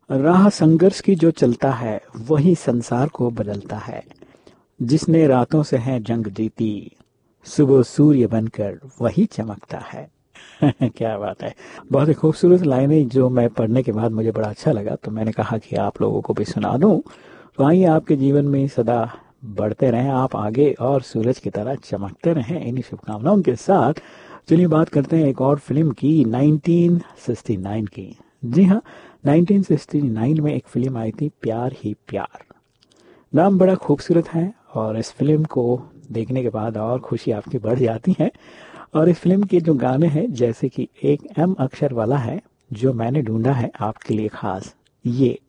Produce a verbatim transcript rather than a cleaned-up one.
राह संघर्ष की जो चलता है वही संसार को बदलता है। जिसने रातों से है जंग जीती, सुबह सूर्य बनकर वही चमकता है। क्या बात है। बहुत ही खूबसूरत लाइनें जो मैं पढ़ने के बाद मुझे बड़ा अच्छा लगा, तो मैंने कहा कि आप लोगों को भी सुना दूं। तो आइए आपके जीवन में सदा बढ़ते रहें आप आगे और सूरज की तरह चमकते रहें, इन्हीं शुभकामनाओं के साथ चलिए बात करते हैं एक और फिल्म की, नाइनटीन सिक्सटी नाइन की। जी हाँ, नाइनटीन सिक्सटी नाइन में एक फिल्म आई थी, प्यार ही प्यार। नाम बड़ा खूबसूरत है और इस फिल्म को देखने के बाद और खुशी आपकी बढ़ जाती है। और इस फिल्म के जो गाने हैं, जैसे कि एक एम अक्षर वाला है जो मैंने ढूंढा है आपके लिए खास, ये